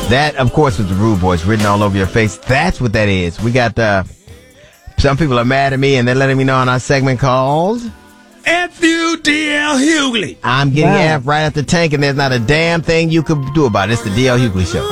That, of course, was the Rude Boys written all over your face. That's what that is. We got, some people are mad at me and they're letting me know on our segment called F you, D.L. Hughley. I'm getting F right at the tank and there's not a damn thing you could do about it. It's the D.L. Hughley Show.